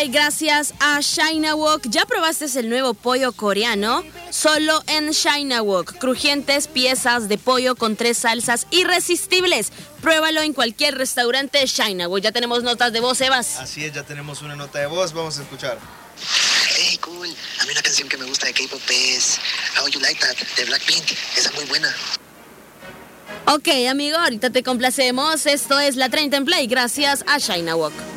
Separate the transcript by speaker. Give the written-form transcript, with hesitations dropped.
Speaker 1: Play gracias a China Wok. ¿Ya probaste el nuevo pollo coreano? Solo en China Wok. Crujientes piezas de pollo con 3 salsas irresistibles. Pruébalo en cualquier restaurante China Wok. Ya tenemos notas de voz, Evas.
Speaker 2: Así es, ya tenemos una nota de voz. Vamos a escuchar.
Speaker 3: Hey, cool. A mí una canción que me gusta de K-pop es How You Like That, de Blackpink. Esa es muy buena.
Speaker 1: Ok, amigo, ahorita te complacemos. Esto es La 30 en Play gracias a China Wok.